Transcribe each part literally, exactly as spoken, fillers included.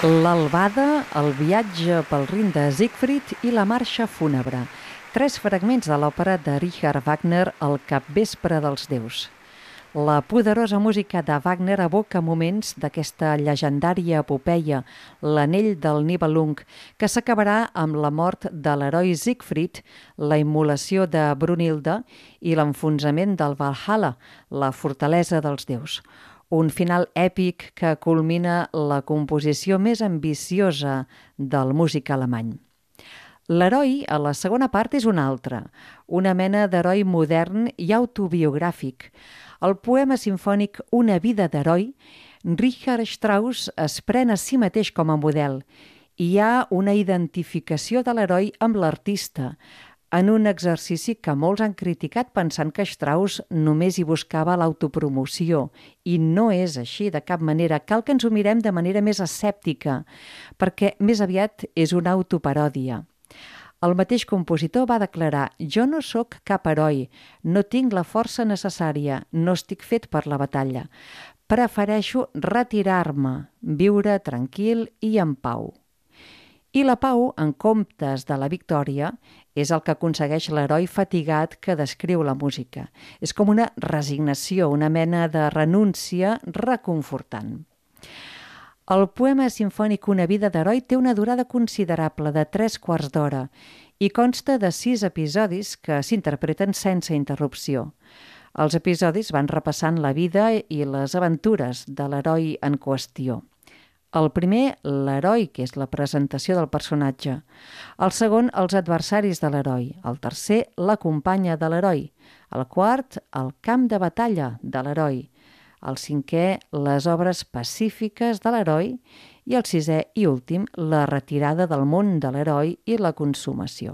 L'Albada, el viatge pel Rin de Siegfried i la marxa fúnebre. Tres fragments de l'òpera de Richard Wagner, El capvespre dels déus. La poderosa música de Wagner evoca moments d'aquesta llegendària epopeia, l'anell del Nibelung, que s'acabarà amb la mort de l'heroi Siegfried, la immolació de Brunilda i l'enfonsament del Valhalla, la fortalesa dels déus. Un final èpic que culmina la composició més ambiciosa del músic alemany. L'heroi, a la segona part, és un altre, una mena d'heroi modern i autobiogràfic. Al poema simfònic Una vida d'heroi, Richard Strauss es pren a si mateix com a model. Hi ha una identificació de l'heroi amb l'artista, en un exercici que molts han criticat pensant que Strauss només hi buscava l'autopromoció. I no és així, de cap manera. Cal que ens ho mirem de manera més escèptica, perquè més aviat és una autoparòdia. El mateix compositor va declarar: «Jo no sóc cap heroi, no tinc la força necessària, no estic fet per la batalla. Prefereixo retirar-me, viure tranquil i en pau». I la pau, en comptes de la victòria, és el que aconsegueix l'heroi fatigat que descriu la música. És com una resignació, una mena de renúncia reconfortant. El poema simfònic Una vida d'heroi té una durada considerable de tres quarts d'hora i consta de sis episodis que s'interpreten sense interrupció. Els episodis van repassant la vida i les aventures de l'heroi en qüestió. El primer, l'heroi, que és la presentació del personatge. El segon, els adversaris de l'heroi. El tercer, la companya de l'heroi. El quart, el camp de batalla de l'heroi. El cinquè, les obres pacífiques de l'heroi. I el sisè i últim, la retirada del món de l'heroi i la consumació.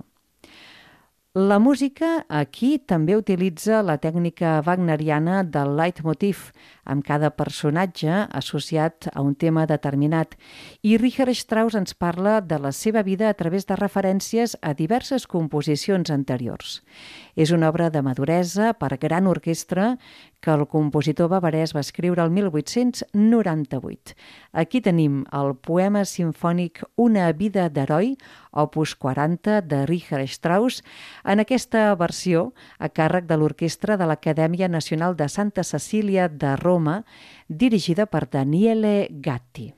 La música aquí també utilitza la tècnica wagneriana del leitmotiv, amb cada personatge associat a un tema determinat, i Richard Strauss ens parla de la seva vida a través de referències a diverses composicions anteriors. És una obra de maduresa per a gran orquestra que el compositor bavarès va escriure el mil vuit-cents noranta-vuit. Aquí tenim el poema simfònic Una vida d'heroi, opus quaranta de Richard Strauss, en aquesta versió a càrrec de l'Orquestra de l'Acadèmia Nacional de Santa Cecília de Roma, dirigida per Daniele Gatti.